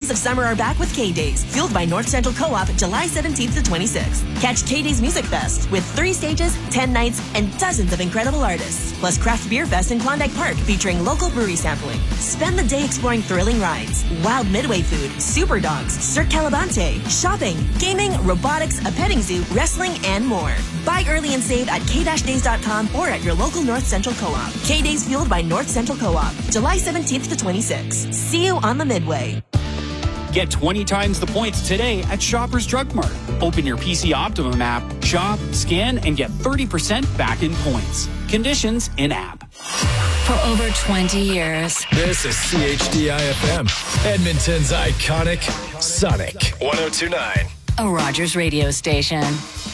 of summer are back with K-Days, fueled by North Central Co-op, July 17th to 26th. Catch K-Days Music Fest with 3 stages, 10 nights, and dozens of incredible artists. Plus Craft Beer Fest in Klondike Park featuring local brewery sampling. Spend the day exploring thrilling rides, wild Midway food, super dogs, Cirque Calabante, shopping, gaming, robotics, a petting zoo, wrestling, and more. Buy early and save at k-days.com or at your local North Central Co-op. K-Days fueled by North Central Co-op, July 17th to 26th. See you on the Midway. Get 20 times the points today at Shoppers Drug Mart. Open your PC Optimum app, shop, scan, and get 30% back in points. Conditions in-app. For over 20 years. This is CHDI-FM, Edmonton's iconic Sonic 102.9. A Rogers radio station.